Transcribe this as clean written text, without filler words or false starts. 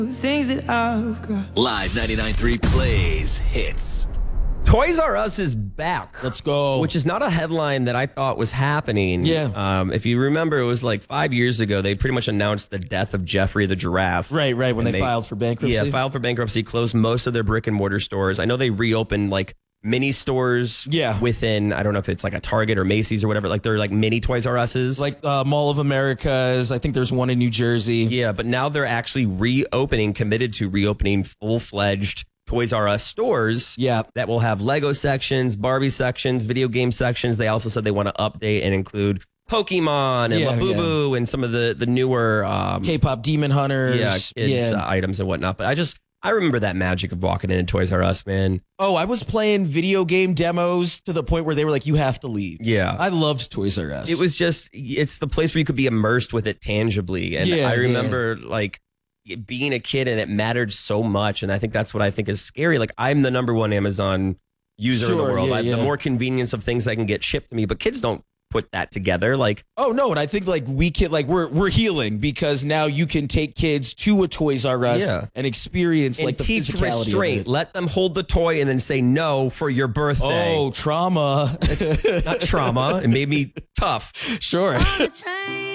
Things that I've got. Live 99.3 plays hits. Toys R Us is back. Let's go. Which is not a headline that I thought was happening. Yeah. If you remember, it was like 5 years ago, they pretty much announced the death of Jeffrey the giraffe. Right, when they filed for bankruptcy. Yeah, filed for bankruptcy, closed most of their brick and mortar stores. I know they reopened like mini stores within, I don't know if it's like a Target or Macy's or whatever. Like they're like mini Toys R Us's. Like Mall of Americas. I think there's one in New Jersey. Yeah, but now they're actually committed to reopening full-fledged Toys R Us stores that will have Lego sections, Barbie sections, video game sections. They also said they want to update and include Pokemon and Labubu and some of the newer K-pop Demon Hunters. Kids items and whatnot. But I remember that magic of walking into Toys R Us, man. Oh, I was playing video game demos to the point where they were like, you have to leave. Yeah. I loved Toys R Us. It was just, it's the place where you could be immersed with it tangibly. And I remember like being a kid and it mattered so much. And I think that's what I think is scary. Like I'm the #1 Amazon user in the world. The more convenience of things that can get shipped to me, but kids don't put that together. Like, oh no, and I think like we're healing because now you can take kids to a Toys R Us and experience and like the teach physicality restraint. Let them hold the toy and then say no for your birthday. Oh, trauma. It's not trauma. It made me tough. Sure.